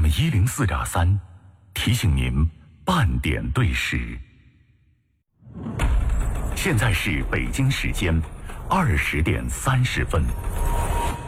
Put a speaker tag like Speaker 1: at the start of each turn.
Speaker 1: FM 104.3，提醒您半点对时。现在是北京时间20点30分。